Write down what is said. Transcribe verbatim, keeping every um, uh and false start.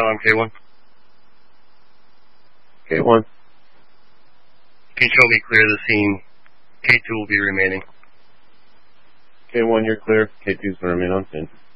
on K one. K one. You can show me clear the scene. K two will be remaining. K one, you're clear. K two's going to remain on scene.